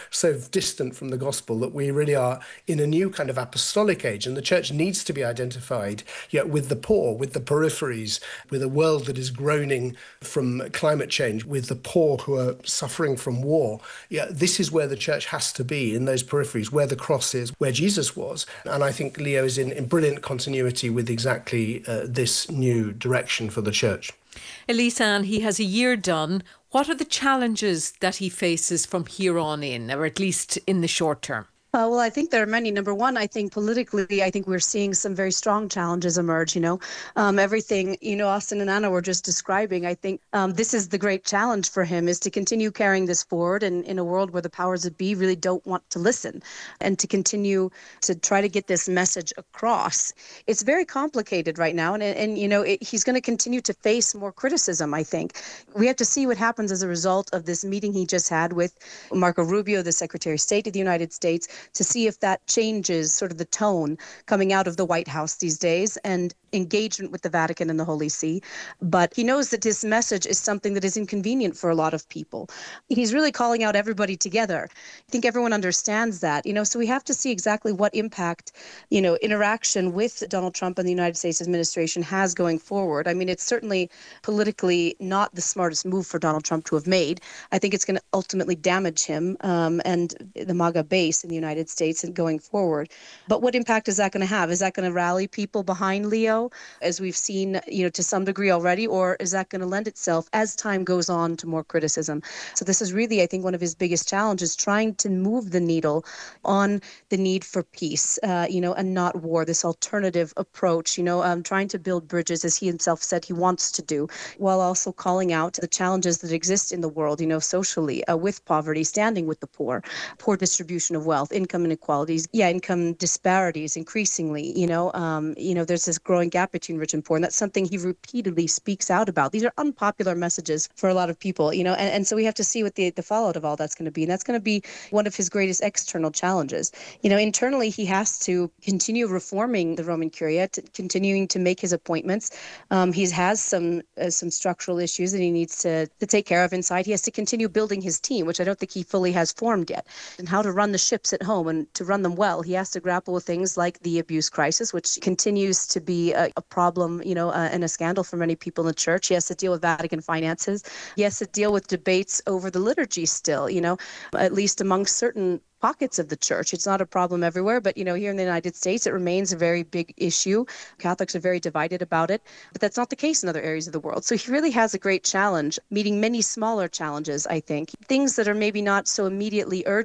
so distant from the gospel that we really are in a new kind of apostolic age. And the church needs to be identified, with the poor, with the peripheries, with a world that is groaning from climate change, with the poor who are suffering from war. This is where the church has to be, in those peripheries, where the cross is, where Jesus was. And I think Leo is in brilliant continuity with exactly this new direction for the church. Elise-Anne, he has a year done. What are the challenges that he faces from here on in, or at least in the short term? Well, I think there are many. Number one, I think politically, I think we're seeing some very strong challenges emerge, everything, Austin and Anna were just describing. I think this is the great challenge for him, is to continue carrying this forward in a world where the powers that be really don't want to listen, and to continue to try to get this message across. It's very complicated right now. He's going to continue to face more criticism, I think. We have to see what happens as a result of this meeting he just had with Marco Rubio, the Secretary of State of the United States, to see if that changes sort of the tone coming out of the White House these days and engagement with the Vatican and the Holy See. But he knows that this message is something that is inconvenient for a lot of people. He's really calling out everybody together. I think everyone understands that, so we have to see exactly what impact, interaction with Donald Trump and the United States administration has going forward. I mean, it's certainly politically not the smartest move for Donald Trump to have made. I think it's going to ultimately damage him and the MAGA base in the United States and going forward. But what impact is that going to have? Is that going to rally people behind Leo, as we've seen, to some degree already, or is that going to lend itself as time goes on to more criticism? So this is really, I think, one of his biggest challenges, trying to move the needle on the need for peace, and not war, this alternative approach, trying to build bridges, as he himself said he wants to do, while also calling out the challenges that exist in the world, socially, with poverty, standing with the poor distribution of wealth, income inequalities, income disparities increasingly, there's this growing gap between rich and poor, and that's something he repeatedly speaks out about. These are unpopular messages for a lot of people, and so we have to see what the fallout of all that's going to be, and that's going to be one of his greatest external challenges. Internally, he has to continue reforming the Roman Curia, continuing to make his appointments. He has some structural issues that he needs to take care of inside. He has to continue building his team, which I don't think he fully has formed yet, and how to run the ships at home, and to run them well. He has to grapple with things like the abuse crisis, which continues to be a problem, and a scandal for many people in the church. He has to deal with Vatican finances. He has to deal with debates over the liturgy still, at least among certain pockets of the church. It's not a problem everywhere, but here in the United States, it remains a very big issue. Catholics are very divided about it, but that's not the case in other areas of the world. So he really has a great challenge, meeting many smaller challenges, I think. Things that are maybe not so immediately urgent